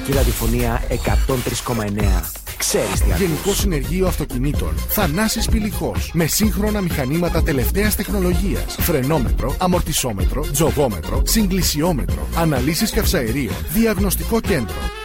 Κρατική ραδιοφωνία 103,9. Ξέρεις τι ακούς. Γενικό Συνεργείο Αυτοκινήτων Θανάσης Πηλιχός. Με σύγχρονα μηχανήματα τελευταίας τεχνολογίας. Φρενόμετρο, αμορτισόμετρο, τζογόμετρο, συγκλησιόμετρο, αναλύσεις καυσαερίων, διαγνωστικό κέντρο.